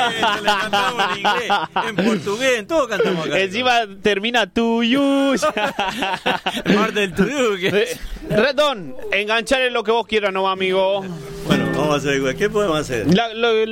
le cantamos en inglés, en portugués, en todo cantamos acá. Encima termina tuyo. Mar del Tuyú. Redón, enganchar en lo que vos quieras, no, amigo. Bueno, vamos a hacer, ¿qué podemos hacer?